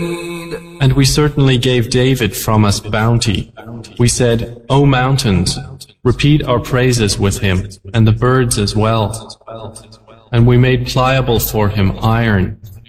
And we certainly gave David from us bounty. We said, O mountains, repeat our praises with him, and the birds as well. And we made pliable for him iron,